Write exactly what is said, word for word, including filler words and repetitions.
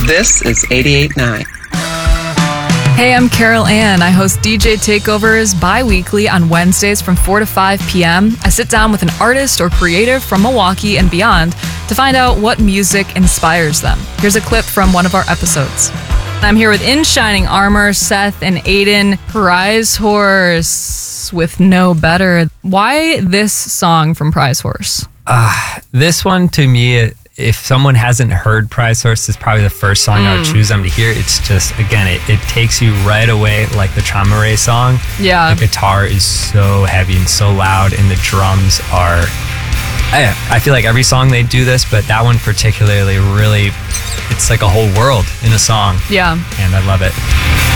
This is eighty-eight point nine. Hey, I'm Carol Ann. I host D J Takeovers bi-weekly on Wednesdays from four to five p.m. I sit down with an artist or creative from Milwaukee and beyond to find out what music inspires them. Here's a clip from one of our episodes. I'm here with In Shining Armor, Seth and Aiden. Prize Horse with No Better. Why this song from Prize Horse? Uh, this one, to me, if someone hasn't heard Prize Horse, is probably the first song mm. I would choose them to hear. It's just, again, it, it takes you right away, like the Trauma Ray song. Yeah. The guitar is so heavy and so loud, and the drums are... I, I feel like every song they do this, but that one particularly really, it's like a whole world in a song. Yeah. And I love it.